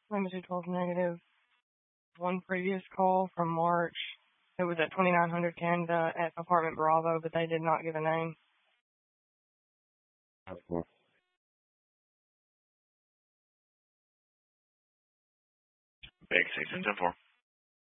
Limited 12 negative. One previous call from March. It was at 2900 Canada at apartment Bravo, but they did not give a name. Big 6 and 10-4.